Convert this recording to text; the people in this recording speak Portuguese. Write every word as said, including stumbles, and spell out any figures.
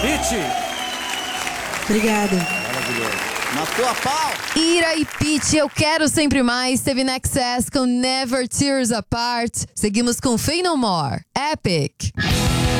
Pitty. Obrigada. Maravilhoso. Na tua pau. Ira e Pitty, Eu Quero Sempre Mais. Teve Nexus com Never Tears Apart. Seguimos com Faith No More. Epic.